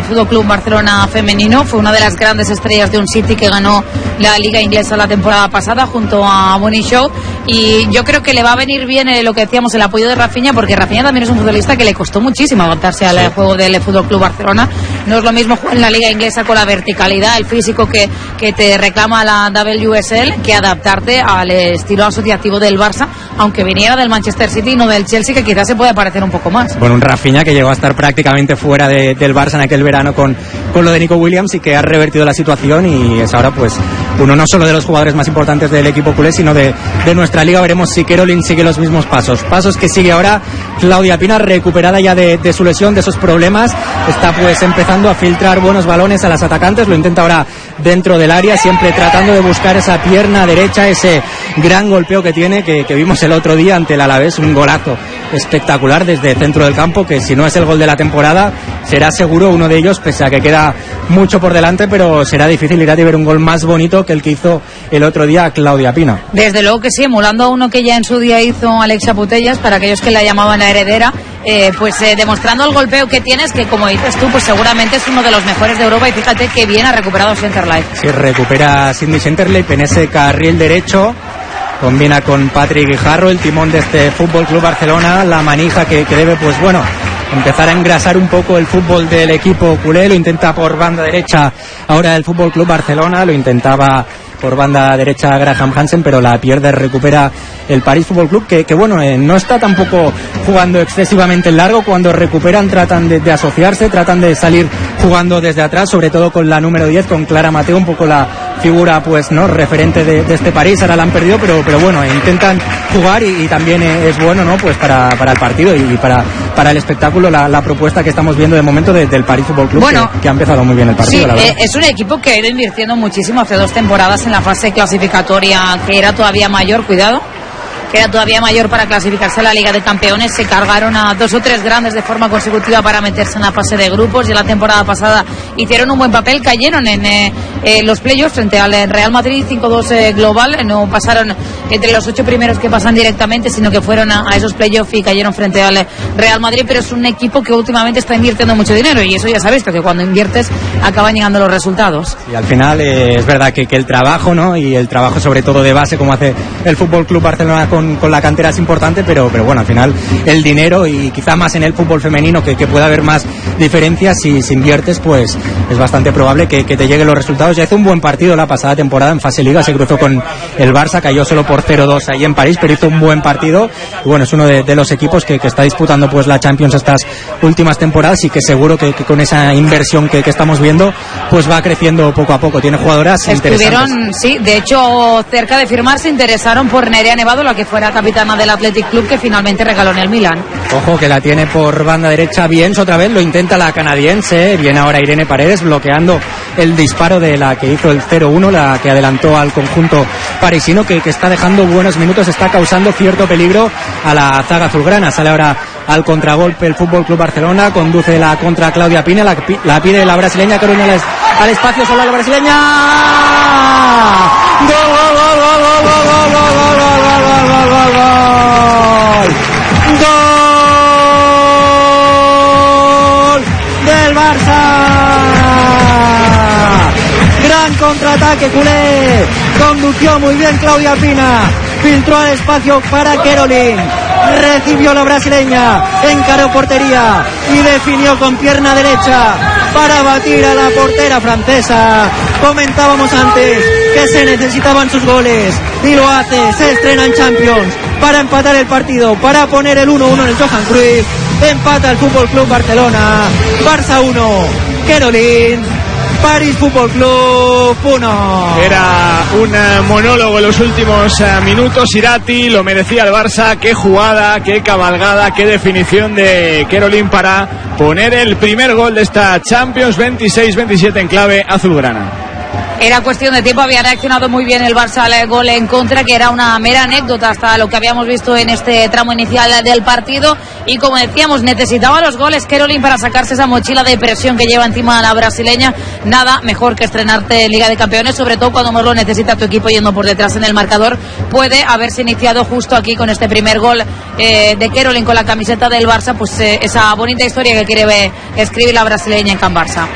Fútbol Club Barcelona femenino. Fue una de las grandes estrellas de un City que ganó la Liga Inglesa la temporada pasada junto a Bonnie Shaw, y yo creo que le va a venir bien lo que decíamos, el apoyo de Rafinha, porque Rafinha también es un futbolista que le costó muchísimo adaptarse al juego del Fútbol Club Barcelona. No es lo mismo jugar en la Liga Inglesa con la verticalidad, el físico que te reclama la WSL, que adaptarte al estilo asociativo del Barça, aunque viniera del Manchester City y no del Chelsea, que quizás se puede parecer un poco más. Bueno, un Rafinha que llegó a estar prácticamente fuera del Barça en aquel verano con lo de Nico Williams, y que ha revertido la situación y es ahora pues uno no solo de los jugadores más importantes del equipo culé, sino de nuestra liga. Veremos si Caroline sigue los mismos pasos que sigue ahora Claudia Pina, recuperada ya de su lesión, de esos problemas. Está pues empezando a filtrar buenos balones a las atacantes, lo intenta ahora dentro del área, siempre tratando de buscar esa pierna derecha, ese gran golpeo que tiene, que vimos el otro día ante el Alavés, un golazo espectacular desde el centro del campo, que si no es el gol de la temporada será seguro uno de ellos, pese a que queda mucho por delante, pero será difícil ir a ver un gol más bonito que el que hizo el otro día Claudia Pina. Desde luego que sí, emulando a uno que ya en su día hizo Alexia Putellas, para aquellos que la llamaban la heredera, demostrando el golpeo que tienes, que como dices tú, pues seguramente es uno de los mejores de Europa, y fíjate que bien ha recuperado Centerleib. Sí, recupera Cindy Centerleib en ese carril derecho, combina con Patrick Guijarro, el timón de este Fútbol Club Barcelona, la manija que debe, pues bueno, empezar a engrasar un poco el fútbol del equipo culé. Lo intenta por banda derecha ahora el Fútbol Club Barcelona, lo intentaba por banda derecha Graham Hansen, pero la pierde, recupera el París Fútbol Club, que bueno, no está tampoco jugando excesivamente en largo. Cuando recuperan tratan de asociarse, tratan de salir jugando desde atrás, sobre todo con la número 10, con Clara Mateo, un poco la figura pues no referente de este París. Ahora la han perdido, pero bueno, intentan jugar y también es bueno, ¿no? Pues para el partido y para el espectáculo, la propuesta que estamos viendo de momento del París Fútbol Club, bueno, que ha empezado muy bien el partido, sí, la verdad. Es un equipo que ha ido invirtiendo muchísimo hace 2 temporadas en la fase clasificatoria, que era todavía mayor, que era todavía mayor para clasificarse a la Liga de Campeones. Se cargaron a 2 o 3 grandes de forma consecutiva para meterse en la fase de grupos, y la temporada pasada hicieron un buen papel, cayeron en los playoffs frente al Real Madrid 5-2 global, no pasaron entre los 8 primeros que pasan directamente, sino que fueron a esos playoffs y cayeron frente al Real Madrid. Pero es un equipo que últimamente está invirtiendo mucho dinero, y eso ya sabes, que cuando inviertes acaban llegando los resultados. Y al final es verdad que el trabajo, ¿no? Y el trabajo sobre todo de base, como hace el Fútbol Club Barcelona con la cantera, es importante, pero bueno, al final el dinero, y quizá más en el fútbol femenino, que pueda haber más diferencias. Si inviertes, pues es bastante probable que te lleguen los resultados. Ya hizo un buen partido la pasada temporada en fase liga, se cruzó con el Barça, cayó solo por 0-2 ahí en París, pero hizo un buen partido, y bueno, es uno de los equipos que está disputando pues la Champions estas últimas temporadas, y que seguro que con esa inversión que estamos viendo, pues va creciendo poco a poco. Tiene jugadoras interesantes. Sí, de hecho, cerca de firmar, se interesaron por Nerea Nevado, la que fuera capitana del Athletic Club, que finalmente regaló en el Milan. Ojo, que la tiene por banda derecha Biens, otra vez lo intenta la canadiense. Viene ahora Irene Paredes bloqueando el disparo de la que hizo el 0-1, la que adelantó al conjunto parisino, que está dejando buenos minutos, está causando cierto peligro a la zaga azulgrana. Sale ahora al contragolpe el Fútbol Club Barcelona, conduce la contra Claudia Pina, la pide la brasileña, Carolina al espacio, solo la brasileña. ¡Gol, gol, gol, gol, gol, gol, gol, gol, gol, gol, gol, gol! ¡Gol del Barça! Gran contraataque culé, condució muy bien Claudia Pina, filtró al espacio para Caroline, recibió la brasileña, encaró portería y definió con pierna derecha para batir a la portera francesa. Comentábamos antes que se necesitaban sus goles, y lo hace. Se estrena en Champions para empatar el partido, para poner el 1-1 en el Johan Cruyff. Empata el Fútbol Club Barcelona. Barça 1, Caroline, París Fútbol Club 1. Era un monólogo en los últimos minutos. Irati, lo merecía el Barça. Qué jugada, qué cabalgada, qué definición de Caroline para poner el primer gol de esta Champions. 26-27 en clave azulgrana. Era cuestión de tiempo, había reaccionado muy bien el Barça al gol en contra, que era una mera anécdota hasta lo que habíamos visto en este tramo inicial del partido. Y como decíamos, necesitaba los goles Caroline para sacarse esa mochila de presión que lleva encima la brasileña. Nada mejor que estrenarte en Liga de Campeones, sobre todo cuando más lo necesita tu equipo yendo por detrás en el marcador. Puede haberse iniciado justo aquí con este primer gol de Caroline con la camiseta del Barça, pues esa bonita historia que quiere escribir la brasileña en Can Barça.